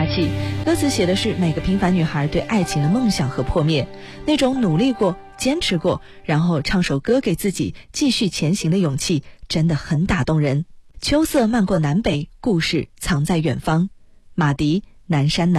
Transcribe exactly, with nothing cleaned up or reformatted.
大气。歌词写的是每个平凡女孩对爱情的梦想和破灭，那种努力过、坚持过，然后唱首歌给自己继续前行的勇气，真的很打动人。秋色漫过南北，故事藏在远方。马迪，南山南。